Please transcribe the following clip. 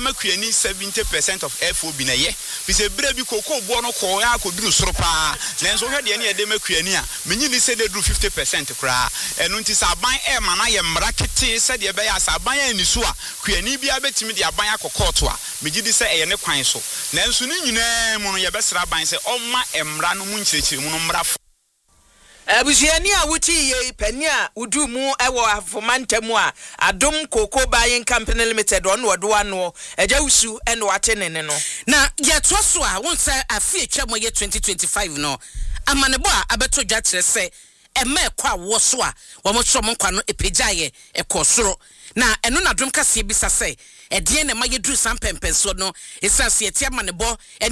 makuani 70% of FOB na ye bi se bra bi koko bo no ko ya ko duru soro pa nanso hwe de na ye de makuani a menyi ni se de duru 50% kra eno nti saban e ma na ye mra kete se de be ya saban ani so a kuani bia betimi de aban akokɔto a meji di se eye ne kwan so nanso ni nyina mu no ye besra ban se ɔma emra no mu nkyerɛkyerɛ mu no mra Abusiani a wuti ye pania udu mu ewo afomantemu a Adom Cocoa Buying Company Limited on wodo ano eja usu eno watenene no na ye toso a won say afie twamo ye 2025 no amanebo a abeto dwa kire se ema ekwa wo so a wo mo so mo nkwa no epejaye ekosoro na eno na Adom kase bisa se edie na ma ye duru sampempenso no esase etia amanebo